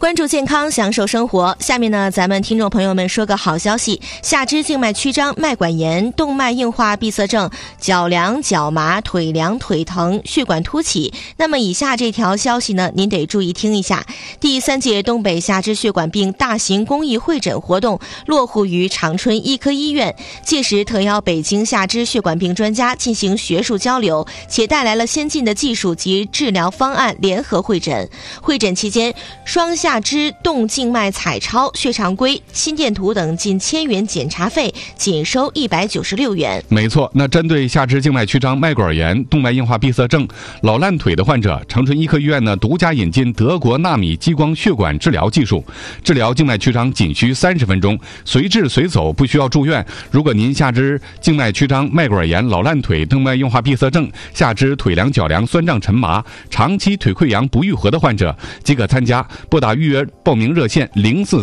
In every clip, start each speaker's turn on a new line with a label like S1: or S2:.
S1: 关注健康，享受生活。下面呢，咱们听众朋友们说个好消息：下肢静脉曲张、脉管炎、动脉硬化闭塞症、脚凉、脚麻、腿凉、腿疼、血管凸起。那么以下这条消息呢，您得注意听一下。第3届东北下肢血管病大型公益会诊活动落户于长春医科医院，届时特邀北京下肢血管病专家进行学术交流，且带来了先进的技术及治疗方案联合会诊。会诊期间，双下肢动静脉彩超、血常规、心电图等近1000元检查费，仅收196元。
S2: 没错，那针对下肢静脉曲张、脉管炎、动脉硬化闭塞症、老烂腿的患者，长春医科医院呢独家引进德国纳米激光血管治疗技术，治疗静脉曲张仅需30分钟，随治随走，不需要住院。如果您下肢静脉曲张、脉管炎、老烂腿、动脉硬化闭塞症、下肢腿凉、脚凉、酸胀、沉麻、长期腿溃疡不愈合的患者，即可参加。拨打预约报名热线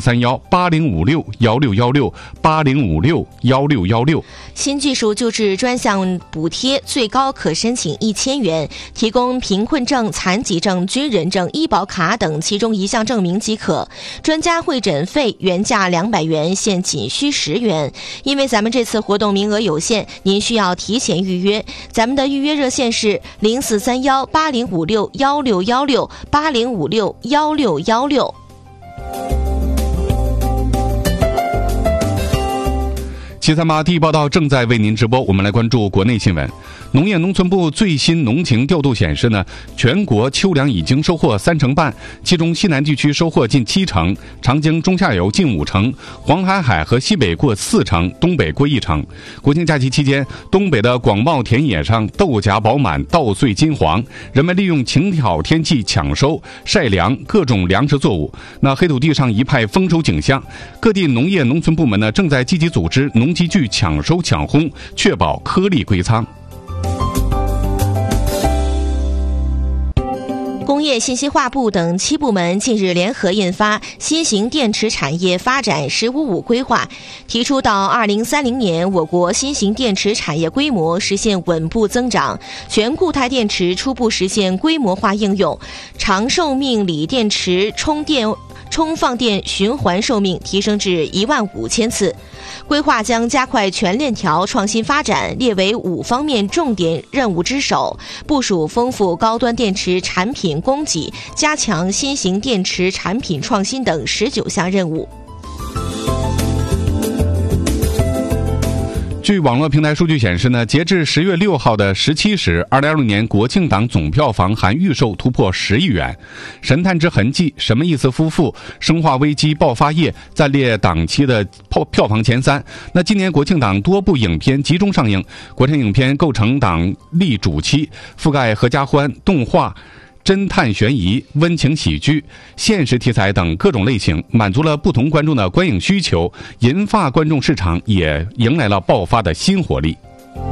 S2: 043180561680561616。
S1: 新技术救治专项补贴最高可申请1000元，提供贫困证、残疾证、军人证、医保卡等其中一项证明即可。专家会诊费原价200元，现仅需10元。因为咱们这次活动名额有限，您需要提前预约。咱们的预约热线是04318056161680561616。
S2: 738第一报道正在为您直播，我们来关注国内新闻。农业农村部最新农情调度显示呢，全国秋粮已经收获3成半，其中西南地区收获近7成，长江中下游近5成，黄海和西北过4成，东北过1成。国庆假期期间，东北的广袤田野上豆荚饱满，稻穗金黄，人们利用晴好天气抢收晒粮各种粮食作物，那黑土地上一派丰收景象。各地农业农村部门呢正在积极组织农机具抢收抢烘，确保颗粒归仓。
S1: 工业信息化部等7部门近日联合印发《新型电池产业发展“15+5”规划》，提出到2030年，我国新型电池产业规模实现稳步增长，全固态电池初步实现规模化应用，长寿命锂电池充放电循环寿命提升至15000次。规划将加快全链条创新发展，列为5方面重点任务之首，部署丰富高端电池产品供给，加强新型电池产品创新等19项任务。
S2: 据网络平台数据显示呢，截至10月6号的17时，2026年国庆档总票房含预售突破10亿元。神探之痕迹、什么意思夫妇、生化危机爆发夜暂列档期的票房前3。那今年国庆档多部影片集中上映，国产影片构成档立主期，覆盖合家欢、动画、侦探悬疑、温情喜剧、现实题材等各种类型，满足了不同观众的观影需求，银发观众市场也迎来了爆发的新活力。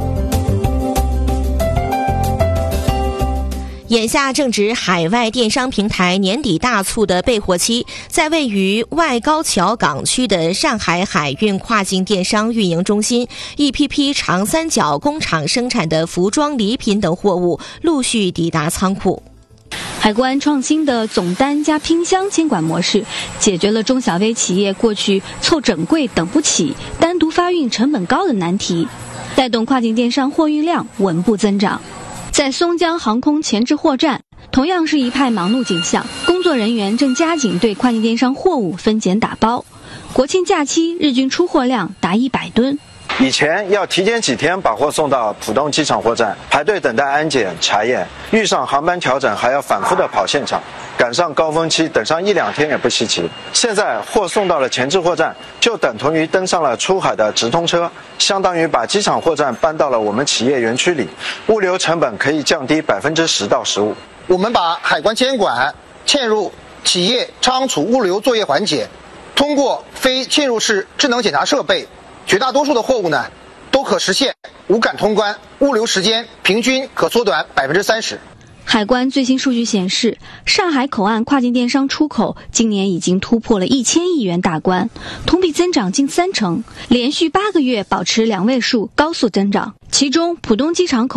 S1: 眼下正值海外电商平台年底大促的备货期，在位于外高桥港区的上海海运跨境电商运营中心，一批批长三角工厂生产的服装、礼品等货物陆续抵达仓库。
S3: 海关创新的总单加拼箱监管模式，解决了中小微企业过去凑整柜等不起、单独发运成本高的难题，带动跨境电商货运量稳步增长。在松江航空前置货站，同样是一派忙碌景象，工作人员正加紧对跨境电商货物分拣打包。国庆假期日均出货量达100吨。
S4: 以前要提前几天把货送到浦东机场货站，排队等待安检查验，遇上航班调整还要反复的跑现场，赶上高峰期等上1-2天也不稀奇。现在货送到了前置货站，就等同于登上了出海的直通车，相当于把机场货站搬到了我们企业园区里，物流成本可以降低10%到15%。
S5: 我们把海关监管嵌入企业仓储物流作业环节，通过非嵌入式智能检查设备，绝大多数的货物呢都可实现无感通关，物流时间平均可缩短30%。
S3: 海关最新数据显示，上海口岸跨境电商出口今年已经突破了1000亿元大关，同比增长近3成，连续8个月保持2位数高速增长。其中，浦东机场口